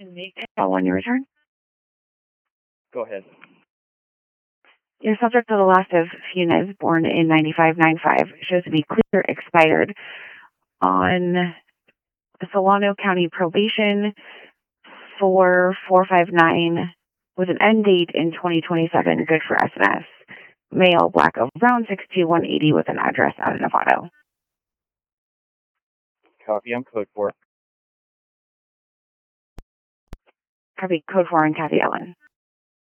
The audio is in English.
When you return, Go ahead. your subject to the last of Funes, born in 9595, shows to be clear expired on Solano County probation 4459 with an end date in 2027, good for SNS. Male, black of brown, 6'2", 180 with an address out of Novato. Copy, I'm code 4. Copy, code 4 and Kathy Ellen.